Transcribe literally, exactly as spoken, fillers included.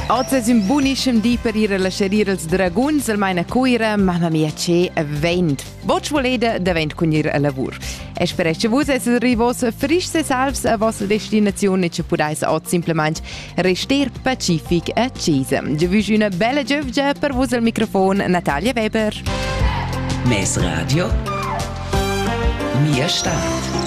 Oggi è un buonissimo di per ir a lasciare els draguns al meine cuira, mamma mia, c'è vent. Voce volete da vent con ir a lavoro. E spero che voi siete arrivati frisch e salvs a vostra destinazione e che potete oggi semplicemente restare pacific e accesa. Vi wünsche una bella giornata per voi al microfono Natalia Weber. Mes Radio, Mia Stadt.